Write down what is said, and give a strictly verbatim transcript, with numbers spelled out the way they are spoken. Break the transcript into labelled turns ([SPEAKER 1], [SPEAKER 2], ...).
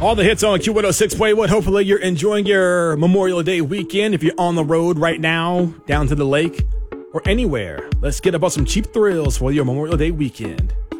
[SPEAKER 1] All the hits on Q one oh six point one. Hopefully you're enjoying your Memorial Day weekend. If you're on the road right now, down to the lake, or anywhere, let's get about some cheap thrills for your Memorial Day weekend.